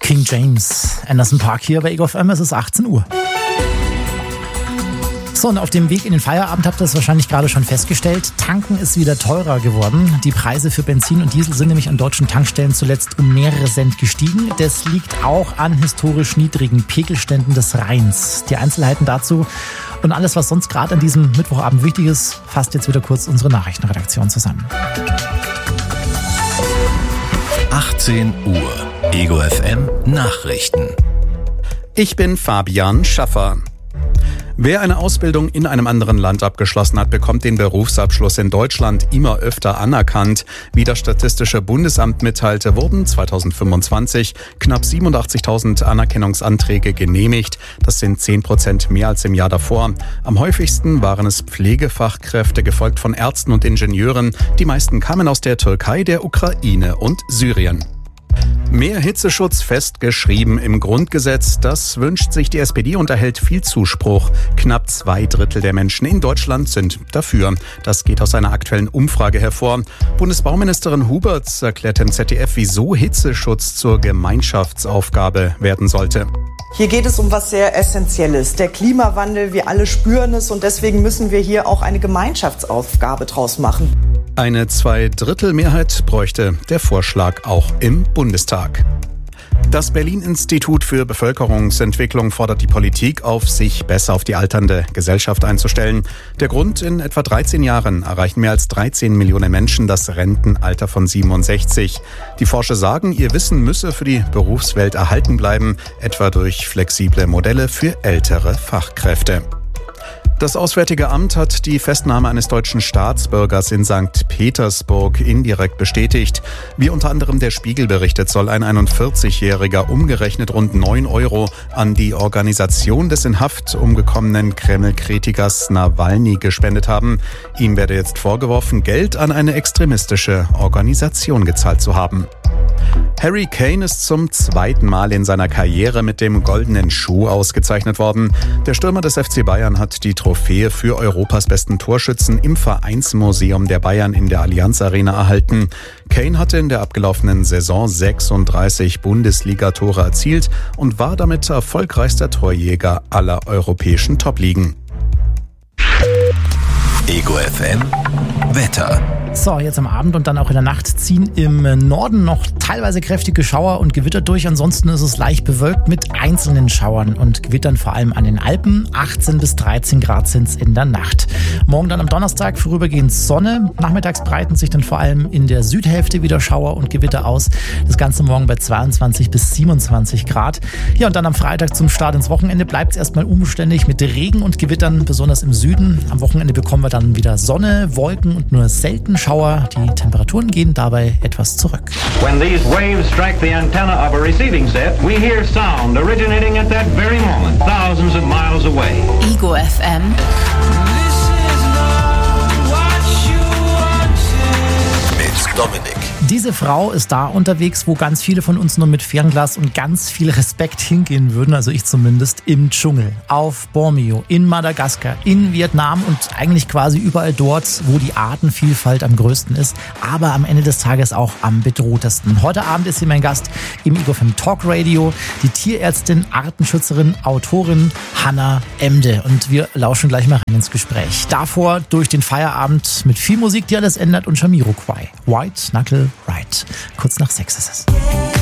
King James, Anderson .Paak hier bei Ego FM, es ist 18 Uhr. So, und auf dem Weg in den Feierabend habt ihr es wahrscheinlich gerade schon festgestellt. Tanken ist wieder teurer geworden. Die Preise für Benzin und Diesel sind nämlich an deutschen Tankstellen zuletzt um mehrere Cent gestiegen. Das liegt auch an historisch niedrigen Pegelständen des Rheins. Die Einzelheiten dazu und alles, was sonst gerade an diesem Mittwochabend wichtig ist, fasst jetzt wieder kurz unsere Nachrichtenredaktion zusammen. 18 Uhr. Ego FM Nachrichten. Ich bin Fabian Schaffer. Wer eine Ausbildung in einem anderen Land abgeschlossen hat, bekommt den Berufsabschluss in Deutschland immer öfter anerkannt. Wie das Statistische Bundesamt mitteilte, wurden 2025 knapp 87.000 Anerkennungsanträge genehmigt. Das sind 10% mehr als im Jahr davor. Am häufigsten waren es Pflegefachkräfte, gefolgt von Ärzten und Ingenieuren. Die meisten kamen aus der Türkei, der Ukraine und Syrien. Mehr Hitzeschutz festgeschrieben im Grundgesetz, das wünscht sich die SPD und erhält viel Zuspruch. Knapp 2/3 der Menschen in Deutschland sind dafür. Das geht aus einer aktuellen Umfrage hervor. Bundesbauministerin Huberts erklärt im ZDF, wieso Hitzeschutz zur Gemeinschaftsaufgabe werden sollte. Hier geht es um was sehr Essentielles. Der Klimawandel, wir alle spüren es und deswegen müssen wir hier auch eine Gemeinschaftsaufgabe draus machen. Eine 2/3 bräuchte der Vorschlag auch im Bundestag. Das Berlin-Institut für Bevölkerungsentwicklung fordert die Politik auf, sich besser auf die alternde Gesellschaft einzustellen. Der Grund: in etwa 13 Jahren erreichen mehr als 13 Millionen Menschen das Rentenalter von 67. Die Forscher sagen, ihr Wissen müsse für die Berufswelt erhalten bleiben, etwa durch flexible Modelle für ältere Fachkräfte. Das Auswärtige Amt hat die Festnahme eines deutschen Staatsbürgers in St. Petersburg indirekt bestätigt. Wie unter anderem der Spiegel berichtet, soll ein 41-Jähriger umgerechnet rund 9 Euro an die Organisation des in Haft umgekommenen Kreml-Kritikers Nawalny gespendet haben. Ihm werde jetzt vorgeworfen, Geld an eine extremistische Organisation gezahlt zu haben. Harry Kane ist zum 2. Mal in seiner Karriere mit dem Goldenen Schuh ausgezeichnet worden. Der Stürmer des FC Bayern hat die Trophäe für Europas besten Torschützen im Vereinsmuseum der Bayern in der Allianz Arena erhalten. Kane hatte in der abgelaufenen Saison 36 Bundesliga-Tore erzielt und war damit erfolgreichster Torjäger aller europäischen Top-Ligen. Ego FM Wetter. So, jetzt am Abend und dann auch in der Nacht ziehen im Norden noch teilweise kräftige Schauer und Gewitter durch. Ansonsten ist es leicht bewölkt mit einzelnen Schauern und Gewittern, vor allem an den Alpen. 18 bis 13 Grad sind es in der Nacht. Morgen dann am Donnerstag vorübergehend Sonne. Nachmittags breiten sich dann vor allem in der Südhälfte wieder Schauer und Gewitter aus. Das Ganze morgen bei 22 bis 27 Grad. Ja, und dann am Freitag zum Start ins Wochenende bleibt es erstmal unbeständig mit Regen und Gewittern, besonders im Süden. Am Wochenende bekommen wir dann wieder Sonne, Wolken und nur selten Schauer. Die Temperaturen gehen dabei etwas zurück. When these waves strike the antenna of a receiving set, we hear sound originating at that very moment, thousands of miles away. Ego FM. Mit Dominik. Diese Frau ist da unterwegs, wo ganz viele von uns nur mit Fernglas und ganz viel Respekt hingehen würden, also ich zumindest, im Dschungel, auf Borneo, in Madagaskar, in Vietnam und eigentlich quasi überall dort, wo die Artenvielfalt am größten ist, aber am Ende des Tages auch am bedrohtesten. Heute Abend ist sie mein Gast im Ego FM Talk Radio, die Tierärztin, Artenschützerin, Autorin Hannah Emde, und wir lauschen gleich mal rein ins Gespräch. Davor durch den Feierabend mit viel Musik, die alles ändert, und Jamiroquai, White Knuckle Right. Kurz nach 6 ist es.